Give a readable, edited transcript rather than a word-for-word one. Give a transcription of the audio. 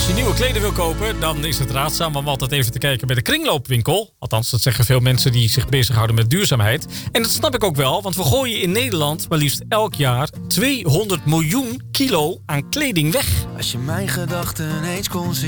Als je nieuwe kleding wil kopen, dan is het raadzaam om altijd even te kijken bij de kringloopwinkel. Althans, dat zeggen veel mensen die zich bezighouden met duurzaamheid. En dat snap ik ook wel, want we gooien in Nederland maar liefst elk jaar 200 miljoen kilo aan kleding weg. Als je mijn gedachten eens kon zien.